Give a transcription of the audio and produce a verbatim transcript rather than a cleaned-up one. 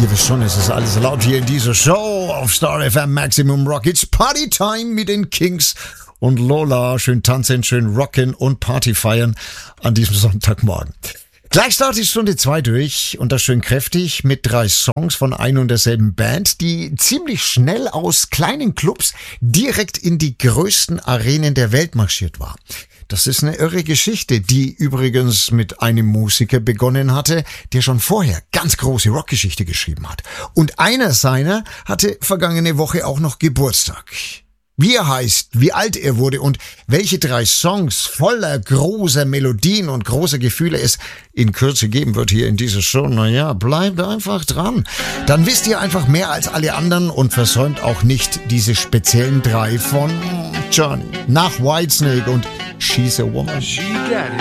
Ihr wisst schon, es ist alles laut hier in dieser Show auf Star F M Maximum Rock. It's Party Time mit den Kings und Lola. Schön tanzen, schön rocken und Party feiern an diesem Sonntagmorgen. Gleich startet Stunde zwei durch und das schön kräftig mit drei Songs von ein und derselben Band, die ziemlich schnell aus kleinen Clubs direkt in die größten Arenen der Welt marschiert war. Das ist eine irre Geschichte, die übrigens mit einem Musiker begonnen hatte, der schon vorher ganz große Rockgeschichte geschrieben hat. Und einer seiner hatte vergangene Woche auch noch Geburtstag. Wie er heißt, wie alt er wurde und welche drei Songs voller großer Melodien und großer Gefühle es in Kürze geben wird hier in dieser Show. Naja, bleibt einfach dran. Dann wisst ihr einfach mehr als alle anderen und versäumt auch nicht diese speziellen drei von Johnny nach Whitesnake und She's a Woman. She got it.